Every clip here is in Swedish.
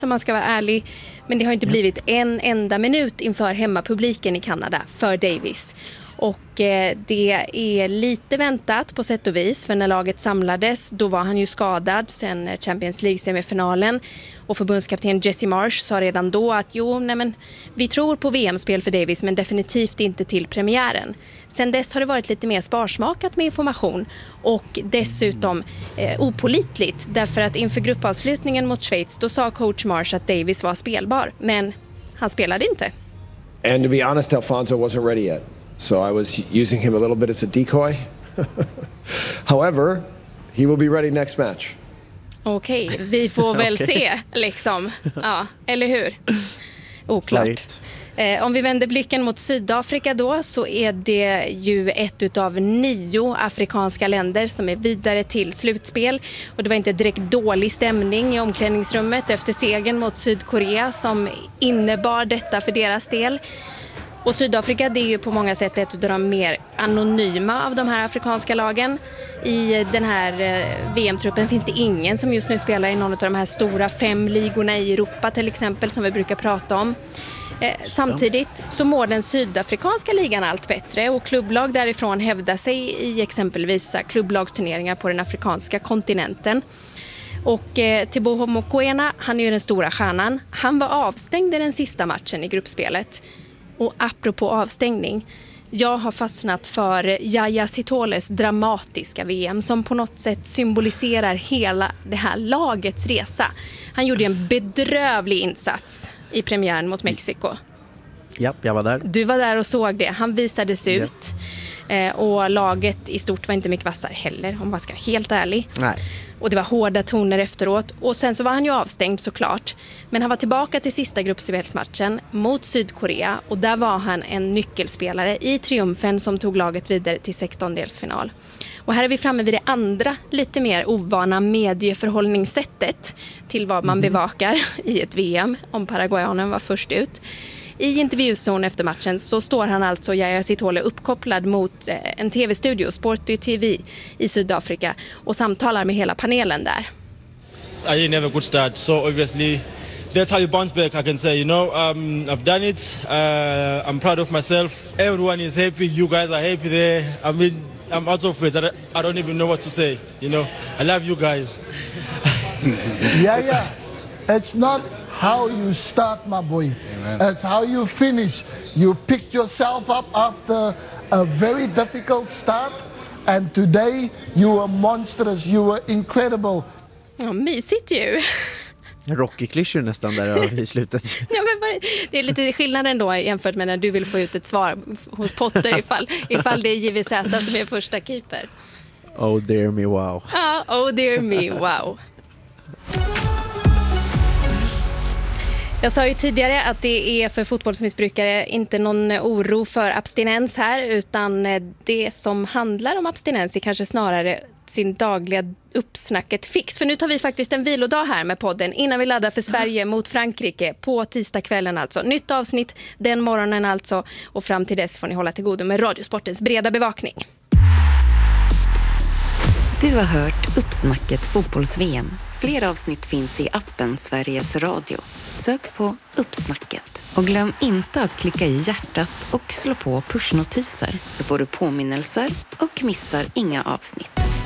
om man ska vara ärlig. Men det har inte blivit en enda minut inför hemmapubliken i Kanada för Davis. Och det är lite väntat på sätt och vis, för när laget samlades då var han ju skadad sen Champions League-semifinalen. Och förbundskapten Jesse Marsh sa redan då att vi tror på VM-spel för Davis men definitivt inte till premiären. Sen dess har det varit lite mer sparsmakat med information och dessutom opålitligt, därför att inför gruppavslutningen mot Schweiz då sa coach Marsh att Davis var spelbar, men han spelade inte. And to be honest, Alfonso wasn't ready yet. So I was using him a little bit as a decoy. However, he will be ready next match. Okej, vi får väl se liksom. Ja, eller hur? Oklart. Om vi vänder blicken mot Sydafrika då, så är det ju ett utav 9 afrikanska länder som är vidare till slutspel. Och det var inte direkt dålig stämning i omklädningsrummet efter segern mot Sydkorea som innebar detta för deras del. Och Sydafrika, det är ju på många sätt ett av de mer anonyma av de här afrikanska lagen. I den här VM-truppen finns det ingen som just nu spelar i någon av de här stora 5 ligorna i Europa till exempel, som vi brukar prata om. Samtidigt så mår den sydafrikanska ligan allt bättre och klubblag därifrån hävdar sig i exempelvis klubblagsturneringar på den afrikanska kontinenten. Och Teboho Mokoena, han är ju den stora stjärnan. Han var avstängd i den sista matchen i gruppspelet. Och apropå avstängning, jag har fastnat för Yaya Sitoles dramatiska VM som på något sätt symboliserar hela det här lagets resa. Han gjorde en bedrövlig insats i premiären mot Mexiko. Ja, jag var där. Du var där och såg det. Han visades ut. Och laget i stort var inte mycket vassare heller, om man ska vara helt ärlig. Nej. Och det var hårda toner efteråt. Och sen så var han ju avstängd såklart. Men han var tillbaka till sista gruppspelsmatchen mot Sydkorea. Och där var han en nyckelspelare i triumfen som tog laget vidare till 16-delsfinal. Och här är vi framme vid det andra, lite mer ovana medieförhållningssättet till vad man bevakar i ett VM, om paraguayanen var först ut. I intervjuzon efter matchen så står han alltså, Yaya Sitole, uppkopplad mot en tv-studio, Sporty TV i Sydafrika, och samtalar med hela panelen där. I didn't have a good start, so obviously that's how you bounce back. I can say, I've done it. I'm proud of myself. Everyone is happy. You guys are happy there. I mean, I'm out of words. I don't even know what to say. I love you guys. Yeah. It's not how you start, my boy. Amen. It's how you finish. You picked yourself up after a very difficult start, and today you were monstrous. You were incredible. Ja, mysigt ju. Rocky-klyschor nästan där i slutet. Ja, men det är lite skillnad ändå jämfört med när du vill få ut ett svar hos Potter ifall det är JVZ som är första keeper. Oh dear me, wow. Ja, oh dear me, wow. Jag sa ju tidigare att det är för fotbollsmissbrukare inte någon oro för abstinens här, utan det som handlar om abstinens är kanske snarare sin dagliga uppsnacket fix. För nu tar vi faktiskt en vilodag här med podden innan vi laddar för Sverige mot Frankrike på tisdagskvällen alltså. Nytt avsnitt den morgonen alltså, och fram till dess får ni hålla till godo med Radiosportens breda bevakning. Du har hört Uppsnacket fotbolls-VM. Fler avsnitt finns i appen Sveriges Radio. Sök på Uppsnacket. Och glöm inte att klicka i hjärtat och slå på pushnotiser så får du påminnelser och missar inga avsnitt.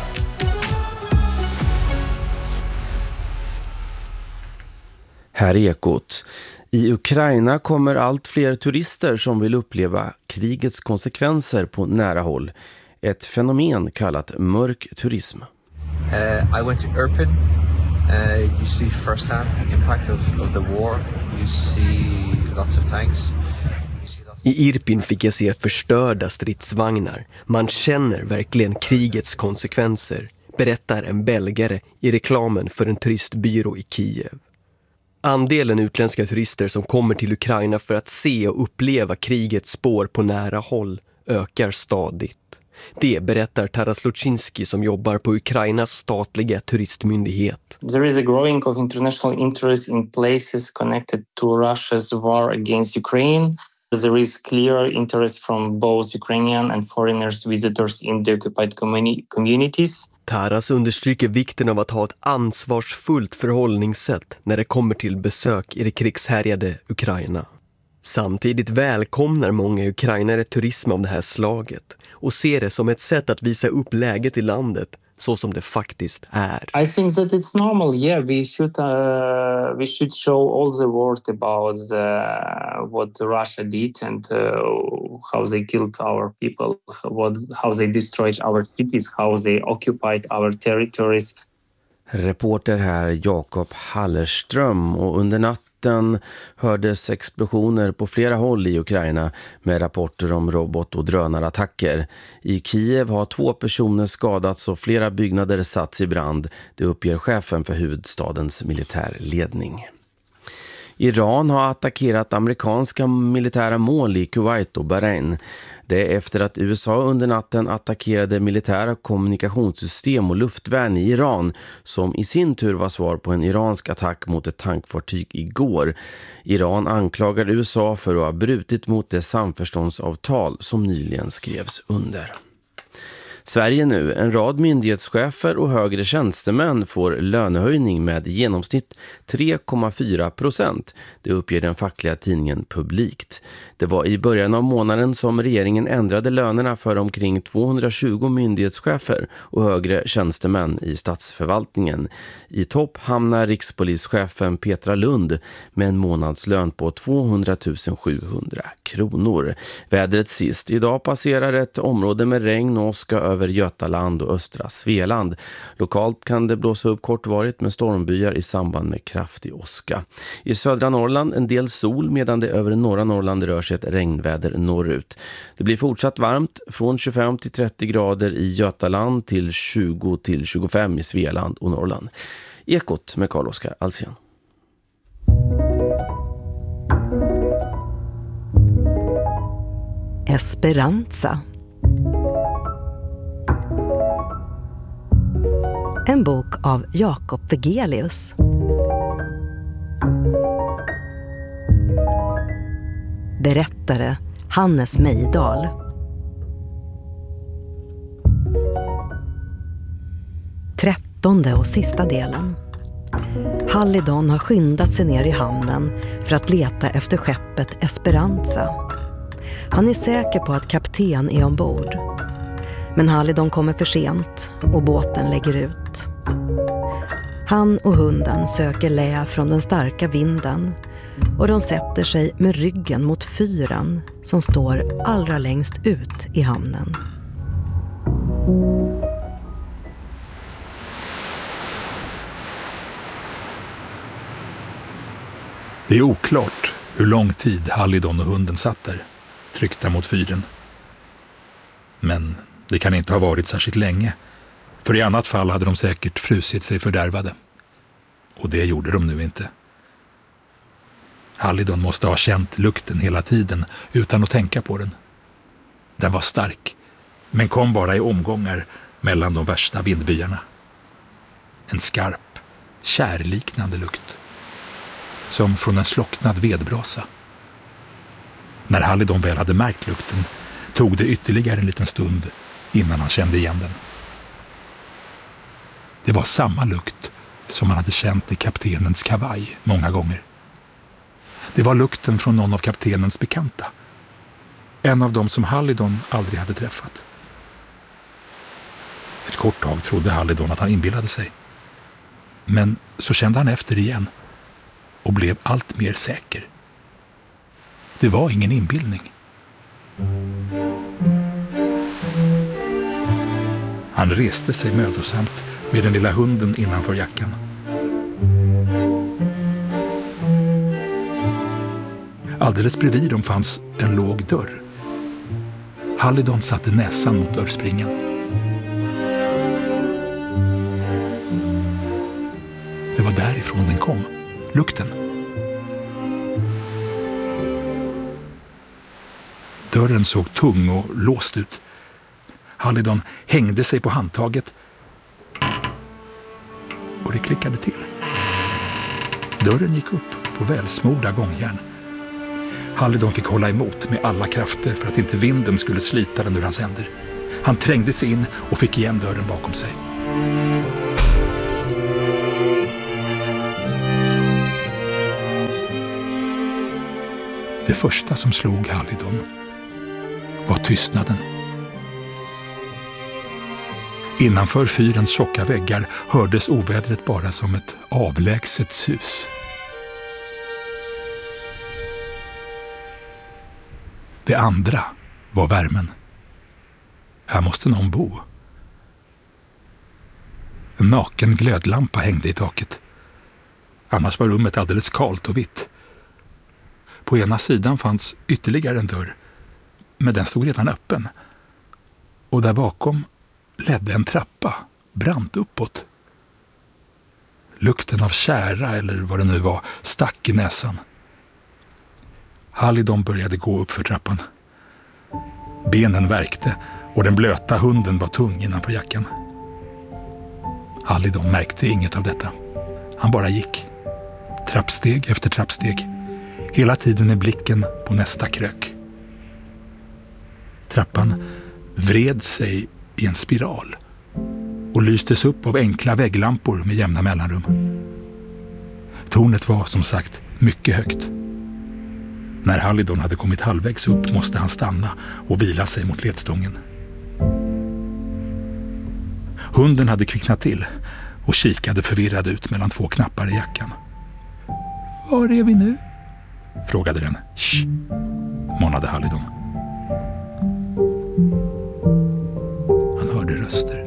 Här är Ekot. I Ukraina kommer allt fler turister som vill uppleva krigets konsekvenser på nära håll. Ett fenomen kallat mörk turism. I went to Irpin. You see firsthand the impact of the war. You see lots of tanks. I Irpin fick jag se förstörda stridsvagnar. Man känner verkligen krigets konsekvenser, berättar en belgare i reklamen för en turistbyrå i Kiev. Andelen utländska turister som kommer till Ukraina för att se och uppleva krigets spår på nära håll ökar stadigt. Det berättar Taras Luczynski som jobbar på Ukrainas statliga turistmyndighet. There is a growing of international interest in places connected to Russia's war against Ukraine. There is clear interest from both Ukrainian and foreigners visitors in the occupied communities. Taras understryker vikten av att ha ett ansvarsfullt förhållningssätt när det kommer till besök i det krigshärjade Ukraina. Samtidigt välkomnar många ukrainare turism av det här slaget och ser det som ett sätt att visa upp läget i landet så som det faktiskt är. I think that it's normal. Yeah, we should show all the world about what Russia did and how they killed our people, how they destroyed our cities, how they occupied our territories. Reporter här Jakob Hallerström, och under natten hördes explosioner på flera håll i Ukraina med rapporter om robot- och drönarattacker. I Kiev har 2 personer skadats och flera byggnader satts i brand. Det uppger chefen för huvudstadens militärledning. Iran har attackerat amerikanska militära mål i Kuwait och Bahrain. Det är efter att USA under natten attackerade militära kommunikationssystem och luftvärn i Iran, som i sin tur var svar på en iransk attack mot ett tankfartyg igår. Iran anklagar USA för att ha brutit mot det samförståndsavtal som nyligen skrevs under. Sverige nu. En rad myndighetschefer och högre tjänstemän får lönehöjning med i genomsnitt 3,4%. Det uppger den fackliga tidningen Publikt. Det var i början av månaden som regeringen ändrade lönerna för omkring 220 myndighetschefer och högre tjänstemän i statsförvaltningen. I topp hamnar rikspolischefen Petra Lund med en månadslön på 200 700 kronor. Vädret sist. Idag passerar ett område med regn och åska över Götaland och östra Svealand. Lokalt kan det blåsa upp kortvarigt med stormbyar i samband med kraftig åska. I södra Norrland en del sol, medan det över norra Norrland rör sig ett regnväder norrut. Det blir fortsatt varmt, från 25 till 30 grader i Götaland till 20 till 25 i Svealand och Norrland. Ekot med Carl-Oskar Alsén. Esperanza. En bok av Jakob Vegelius. Berättare Hannes Mejdal. Trettonde och sista delen. Hallidon har skyndat sig ner i hamnen för att leta efter skeppet Esperanza. Han är säker på att kapten är ombord. Men Hallidon kommer för sent och båten lägger ut. Han och hunden söker lä från den starka vinden och de sätter sig med ryggen mot fyren som står allra längst ut i hamnen. Det är oklart hur lång tid Hallidon och hunden satt där, tryckta mot fyren. Men det kan inte ha varit särskilt länge, för i annat fall hade de säkert frusit sig fördärvade. Och det gjorde de nu inte. Hallidon måste ha känt lukten hela tiden utan att tänka på den. Den var stark, men kom bara i omgångar mellan de värsta vindbyarna. En skarp, kärliknande lukt, som från en slocknad vedbrasa. När Hallidon väl hade märkt lukten tog det ytterligare en liten stund innan han kände igen den. Det var samma lukt som han hade känt i kaptenens kavaj många gånger. Det var lukten från någon av kaptenens bekanta. En av dem som Hallidon aldrig hade träffat. Ett kort tag trodde Hallidon att han inbillade sig. Men så kände han efter igen och blev allt mer säker. Det var ingen inbildning. Han reste sig mödosamt med den lilla hunden innanför jackan. Alldeles bredvid dem fanns en låg dörr. Hallidon satte näsan mot dörrspringen. Det var därifrån den kom, lukten. Dörren såg tung och låst ut. Hallidon hängde sig på handtaget och det klickade till. Dörren gick upp på välsmorda gångjärn. Hallidon fick hålla emot med alla krafter för att inte vinden skulle slita den ur hans händer. Han trängde sig in och fick igen dörren bakom sig. Det första som slog Hallidon var tystnaden. Innanför fyrens tjocka väggar hördes ovädret bara som ett avlägset sus. Det andra var värmen. Här måste någon bo. En naken glödlampa hängde i taket. Annars var rummet alldeles kalt och vitt. På ena sidan fanns ytterligare en dörr, men den stod redan öppen. Och där bakom ledde en trappa, brant uppåt. Lukten av kära, eller vad det nu var, stack i näsan. Hallidon började gå upp för trappan. Benen värkte och den blöta hunden var tung innanför jackan. Hallidon märkte inget av detta. Han bara gick. Trappsteg efter trappsteg. Hela tiden med blicken på nästa krök. Trappan vred sig i en spiral och lystes upp av enkla vägglampor med jämna mellanrum. Tornet var som sagt mycket högt. När Hallidon hade kommit halvvägs upp måste han stanna och vila sig mot ledstången. Hunden hade kvicknat till och kikade förvirrad ut mellan två knappar i jackan. Var är vi nu? Frågade den. Shh, manade Hallidon. Han hörde röster.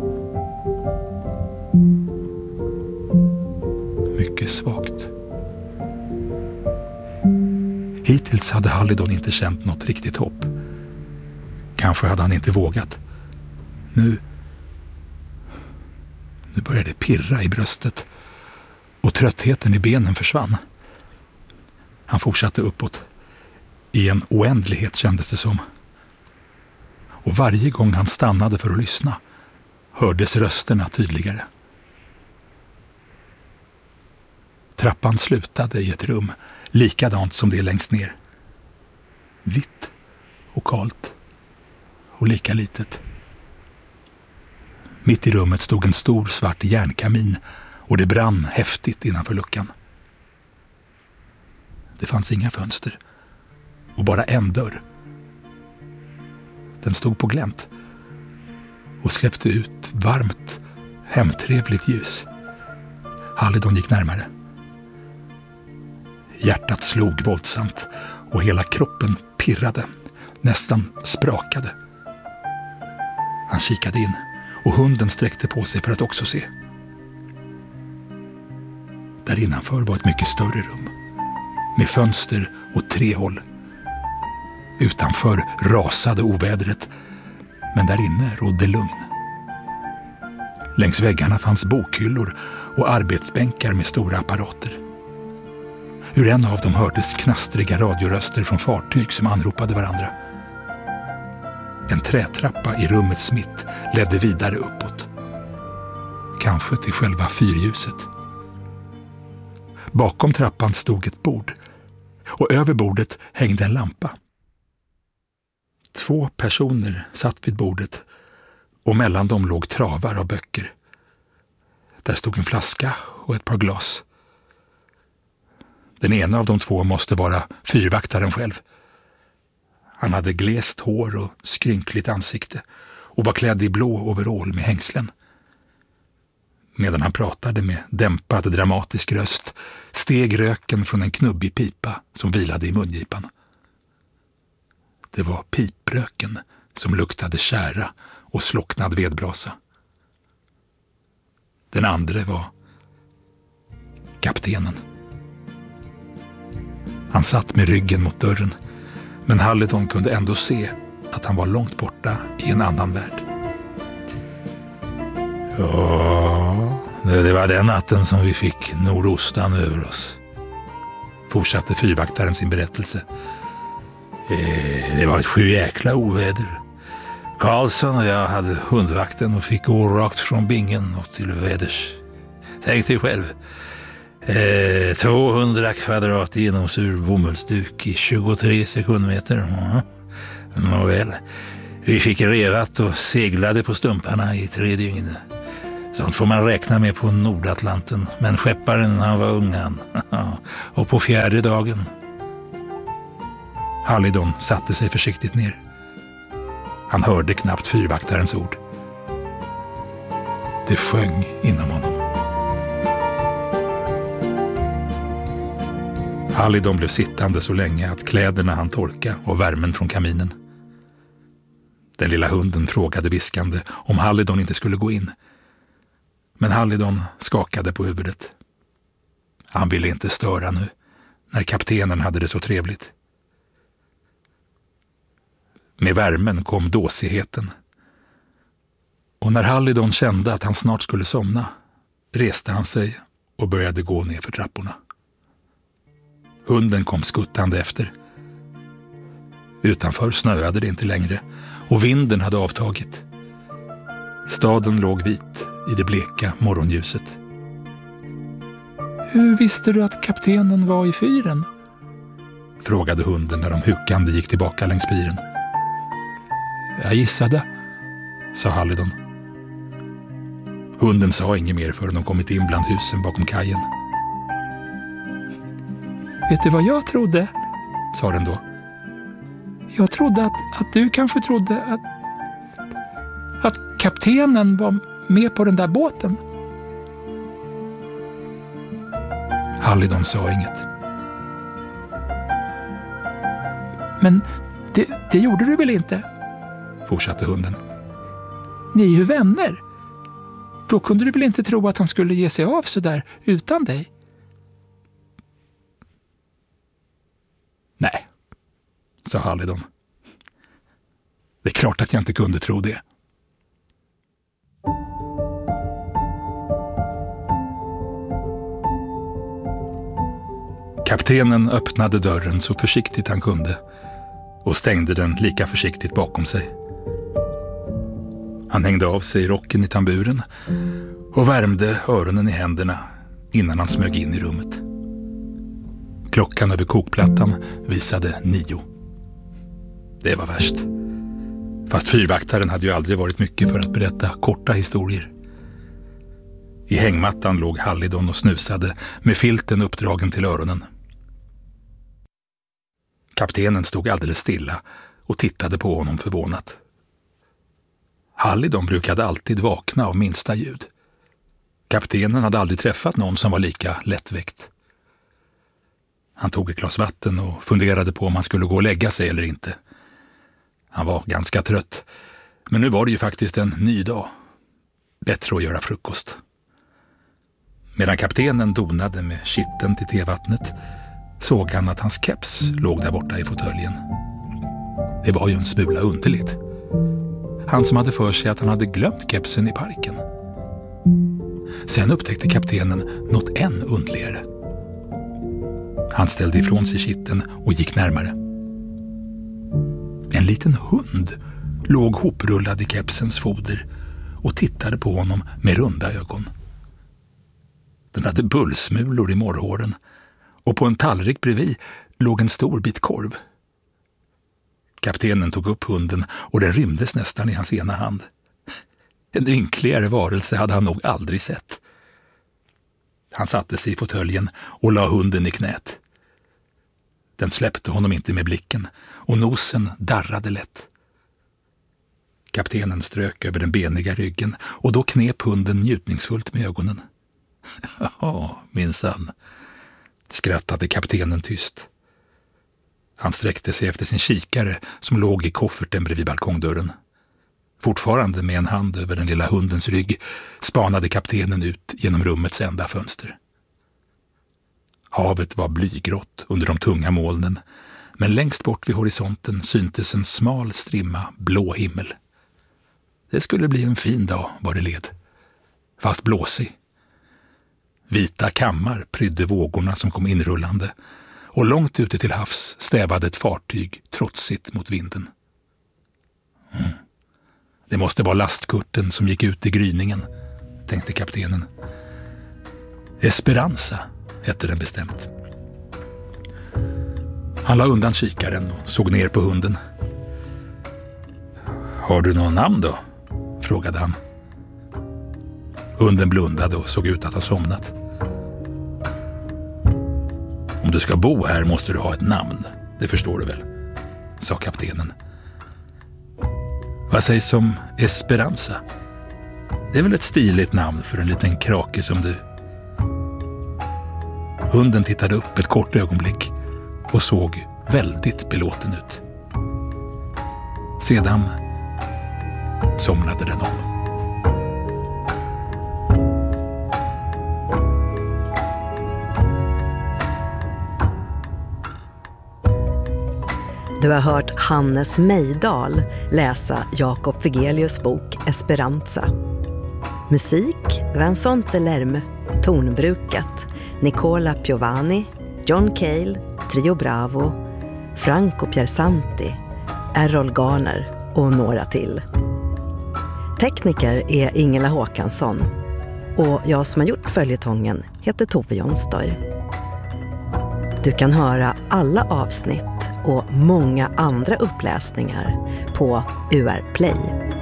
Mycket svagt. Hittills hade Hallidon inte känt något riktigt hopp. Kanske hade han inte vågat. Nu började det pirra i bröstet och tröttheten i benen försvann. Han fortsatte uppåt. I en oändlighet kändes det som. Och varje gång han stannade för att lyssna hördes rösterna tydligare. Trappan slutade i ett rum, likadant som det längst ner. Vitt och kalt och lika litet. Mitt i rummet stod en stor svart järnkamin och det brann häftigt innanför luckan. Det fanns inga fönster och bara en dörr. Den stod på glänt och släppte ut varmt, hemtrevligt ljus. Hallidon gick närmare. Hjärtat slog våldsamt och hela kroppen pirrade, nästan sprakade. Han kikade in och hunden sträckte på sig för att också se. Där innanför var ett mycket större rum med fönster åt 3 håll. Utanför rasade ovädret, men där inne rådde lugn. Längs väggarna fanns bokhyllor och arbetsbänkar med stora apparater. Ur en av dem hördes knastriga radioröster från fartyg som anropade varandra. En trätrappa i rummets mitt ledde vidare uppåt. Kanske till själva fyrljuset. Bakom trappan stod ett bord och över bordet hängde en lampa. 2 personer satt vid bordet och mellan dem låg travar av böcker. Där stod en flaska och ett par glas. Den ena av de 2 måste vara fyrvaktaren själv. Han hade glest hår och skrynkligt ansikte och var klädd i blå overall med hängslen. Medan han pratade med dämpad dramatisk röst steg röken från en knubbig pipa som vilade i mungipan. Det var pipröken som luktade kära och slocknad vedbrasa. Den andra var kaptenen. Han satt med ryggen mot dörren, men Hallidon kunde ändå se att han var långt borta i en annan värld. Ja, det var den natten som vi fick nordostan över oss, fortsatte fyrvaktaren sin berättelse. Det var ett sjujäkla oväder. Karlsson och jag hade hundvakten och fick gå rakt från Bingen och till väders. Tänk dig själv, 200 kvadrat genomsur bomullsduk i 23 sekundmeter. Nåväl, vi fick revat och seglade på stumparna i 3 dygn. Sånt får man räkna med på Nordatlanten. Men skepparen, han var ung han. Och på 4:e dagen. Hallidon satte sig försiktigt ner. Han hörde knappt fyrvaktarens ord. Det sjöng inom honom. Hallidon blev sittande så länge att kläderna hann torka och värmen från kaminen. Den lilla hunden frågade viskande om Hallidon inte skulle gå in. Men Hallidon skakade på huvudet. Han ville inte störa nu, när kaptenen hade det så trevligt. Med värmen kom dåsigheten. Och när Hallidon kände att han snart skulle somna, reste han sig och började gå ner för trapporna. Hunden kom skuttande efter. Utanför snöade det inte längre och vinden hade avtagit. Staden låg vit i det bleka morgonljuset. Hur visste du att kaptenen var i fyren? Frågade hunden när de hukande gick tillbaka längs piren. Jag gissade, sa Hallidon. Hunden sa inget mer förrän de kommit in bland husen bakom kajen. Vet du vad jag trodde? Sa den då. Jag trodde att du kanske trodde att kaptenen var med på den där båten. Hallidon sa inget. Men det gjorde du väl inte? Fortsatte hunden. Ni är ju vänner. Då kunde du väl inte tro att han skulle ge sig av så där utan dig? Nej, sa Hallidon. Det är klart att jag inte kunde tro det. Kaptenen öppnade dörren så försiktigt han kunde och stängde den lika försiktigt bakom sig. Han hängde av sig rocken i tamburen och värmde öronen i händerna innan han smög in i rummet. Klockan över kokplattan visade 9. Det var värst. Fast fyrvaktaren hade ju aldrig varit mycket för att berätta korta historier. I hängmattan låg Hallidon och snusade med filten uppdragen till öronen. Kaptenen stod alldeles stilla och tittade på honom förvånat. Hallidon brukade alltid vakna av minsta ljud. Kaptenen hade aldrig träffat någon som var lika lättväckt. Han tog ett glas vatten och funderade på om han skulle gå och lägga sig eller inte. Han var ganska trött, men nu var det ju faktiskt en ny dag. Bättre att göra frukost. Medan kaptenen donade med kitten till tevattnet såg han att hans keps låg där borta i fåtöljen. Det var ju en smula underligt. Han som hade för sig att han hade glömt kepsen i parken. Sen upptäckte kaptenen något än underligare. Han ställde ifrån sig kitten och gick närmare. En liten hund låg hoprullad i kepsens foder och tittade på honom med runda ögon. Den hade bullsmulor i morrhåren och på en tallrik bredvid låg en stor bit korv. Kaptenen tog upp hunden och den rymdes nästan i hans ena hand. En ynkligare varelse hade han nog aldrig sett. Han satte sig i fåtöljen och la hunden i knät. Den släppte honom inte med blicken och nosen darrade lätt. Kaptenen strök över den beniga ryggen och då knep hunden njutningsfullt med ögonen. Ja, minsann, skrattade kaptenen tyst. Han sträckte sig efter sin kikare som låg i kofferten bredvid balkongdörren. Fortfarande med en hand över den lilla hundens rygg spanade kaptenen ut genom rummets enda fönster. Havet var blygrått under de tunga molnen, men längst bort vid horisonten syntes en smal strimma blå himmel. Det skulle bli en fin dag var det led, fast blåsig. Vita kammar prydde vågorna som kom inrullande och långt ute till havs stävade ett fartyg trotsigt mot vinden. Det måste vara lastkurten som gick ut i gryningen, tänkte kaptenen. Esperanza, hette den bestämt. Han la undan kikaren och såg ner på hunden. Har du någon namn då? Frågade han. Hunden blundade och såg ut att ha somnat. Om du ska bo här måste du ha ett namn, det förstår du väl, sa kaptenen. Vad sägs om Esperanza? Det är väl ett stiligt namn för en liten krake som du. Hunden tittade upp ett kort ögonblick och såg väldigt belåten ut. Sedan somnade den om. Du har hört Hannes Mejdal läsa Jakob Wigelius bok Esperanza. Musik Vincent Delerme, Tonbruket, Nicola Piovani, John Cale, Trio Bravo, Franco Piersanti, Errol Garner och några till. Tekniker är Ingela Håkansson och jag som har gjort följetongen heter Tove Jonstoy. Du kan höra alla avsnitt och många andra uppläsningar på UR Play.